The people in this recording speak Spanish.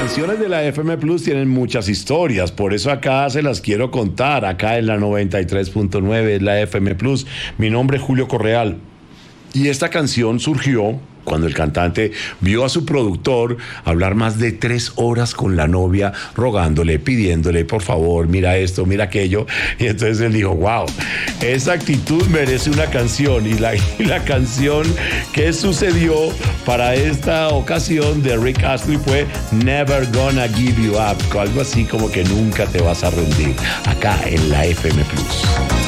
canciones de la FM Plus tienen muchas historias, por eso acá se las quiero contar, acá en la 93.9, la FM Plus. Mi nombre es Julio Correal y esta canción surgió cuando el cantante vio a su productor hablar más de 3 horas con la novia, rogándole, pidiéndole, por favor, mira esto, mira aquello. Y entonces él dijo, wow, esa actitud merece una canción. Y la canción que sucedió para esta ocasión de Rick Astley fue Never Gonna Give You Up, algo así como que nunca te vas a rendir, acá en la FM Plus.